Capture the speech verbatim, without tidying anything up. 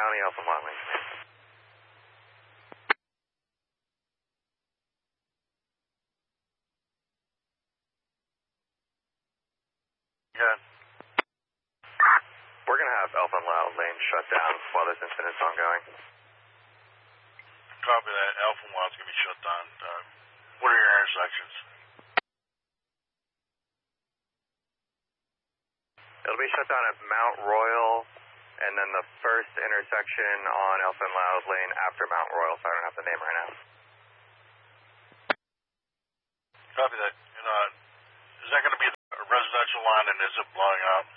County, Alpha Mile Lane. Yeah. We're going to have Alpha Mile Lane shut down while this incident's ongoing. Copy that. Alpha Mile's going to be shut down. Uh, what are your intersections? It'll be shut down at Mount Royal, and then the first intersection on Alpha Mile Lane after Mount Royal, so I don't have the name right now. Copy that. And, uh, is that going to be a residential line, and is it blowing up?